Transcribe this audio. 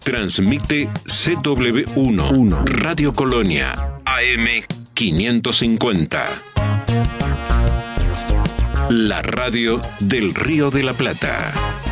Transmite CW1 Radio Colonia AM 550. La radio del Río de la Plata.